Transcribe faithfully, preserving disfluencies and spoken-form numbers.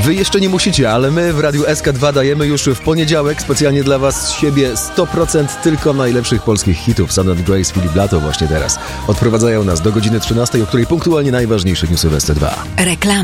Wy jeszcze nie musicie, ale my w Radiu S K dwa dajemy już w poniedziałek specjalnie dla was z siebie sto procent tylko najlepszych polskich hitów. Sun and Grace, Filip Lato właśnie teraz odprowadzają nas do godziny trzynastej, o której punktualnie najważniejsze newsy w S C dwa. Reklama.